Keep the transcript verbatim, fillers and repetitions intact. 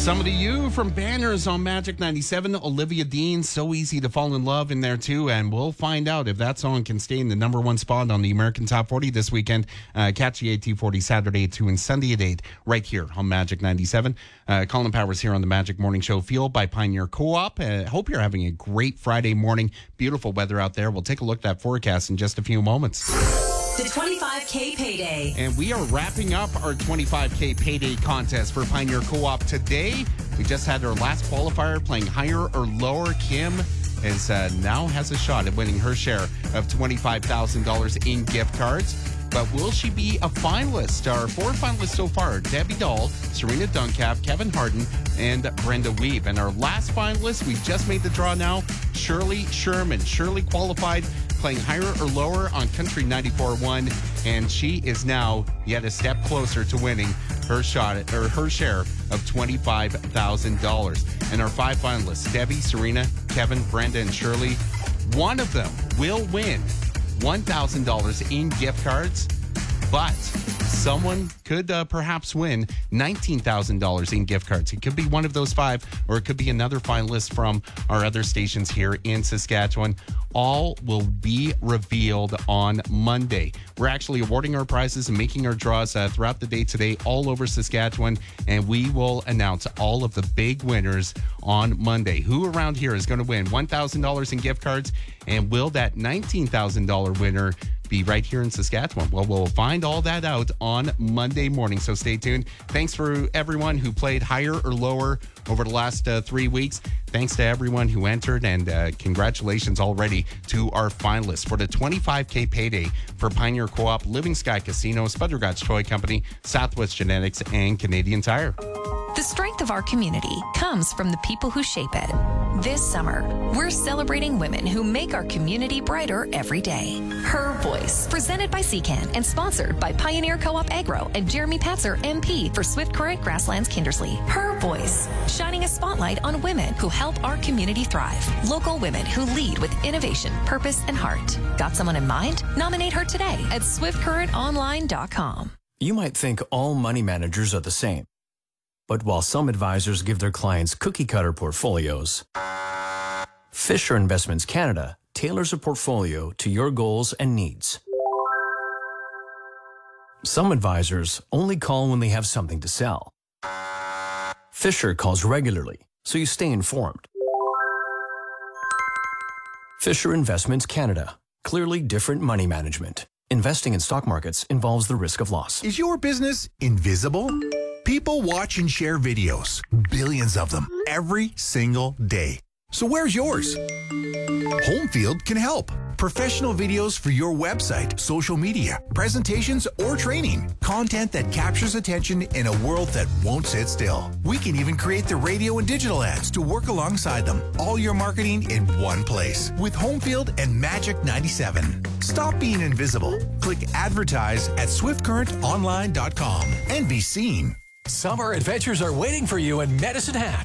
Somebody You from Banners on Magic ninety-seven. Olivia Dean, So Easy to Fall in Love in there too. And we'll find out if that song can stay in the number one spot on the American Top forty this weekend. Uh, catch the A T forty Saturday at two and Sunday at eight right here on Magic ninety-seven. Uh, Colin Powers here on the Magic Morning Show, fueled by Pioneer Co-op. Uh, hope you're having a great Friday morning. Beautiful weather out there. We'll take a look at that forecast in just a few moments. The twenty-five K Payday. And we are wrapping up our twenty-five K Payday contest for Pioneer Co-op today. We just had our last qualifier playing higher or lower. Kim is uh, now has a shot at winning her share of twenty-five thousand dollars in gift cards. But will she be a finalist? Our four finalists so far: Debbie Dahl, Serena Duncalf, Kevin Harden, and Brenda Weeb. And our last finalist, we just made the draw now, Shirley Sherman. Shirley qualified playing higher or lower on Country ninety-four point one, and she is now yet a step closer to winning her shot at, or her share of twenty-five thousand dollars. And our five finalists, Debbie, Serena, Kevin, Brenda, and Shirley, one of them will win one thousand dollars in gift cards, but someone could uh, perhaps win nineteen thousand dollars in gift cards. It could be one of those five, or it could be another finalist from our other stations here in Saskatchewan. All will be revealed on Monday. We're actually awarding our prizes and making our draws uh, throughout the day today all over Saskatchewan, and we will announce all of the big winners on Monday. Who around here is going to win one thousand dollars in gift cards, and will that nineteen thousand dollars winner be right here in Saskatchewan? Well, we'll find all that out on Monday morning, so stay tuned. Thanks for everyone who played higher or lower over the last uh, three weeks. Thanks to everyone who entered, and uh, congratulations already to our finalists for the twenty-five K Payday for Pioneer Co-op, Living Sky Casino, Spuddergott's Toy Company, Southwest Genetics, and Canadian Tire. The strength of our community comes from the people who shape it. This summer, we're celebrating women who make our community brighter every day. Her Voice, presented by C CAN and sponsored by Pioneer Co-op Agro and Jeremy Patzer, M P for Swift Current Grasslands Kindersley. Her Voice, shining a spotlight on women who help our community thrive. Local women who lead with innovation, purpose, and heart. Got someone in mind? Nominate her today at swift current online dot com. You might think all money managers are the same. But while some advisors give their clients cookie-cutter portfolios, Fisher Investments Canada tailors a portfolio to your goals and needs. Some advisors only call when they have something to sell. Fisher calls regularly, so you stay informed. Fisher Investments Canada. Clearly different money management. Investing in stock markets involves the risk of loss. Is your business invisible? People watch and share videos, billions of them, every single day. So where's yours? Homefield can help. Professional videos for your website, social media, presentations, or training. Content that captures attention in a world that won't sit still. We can even create the radio and digital ads to work alongside them. All your marketing in one place with Homefield and Magic ninety-seven. Stop being invisible. Click advertise at swift current online dot com and be seen. Summer adventures are waiting for you in Medicine Hat.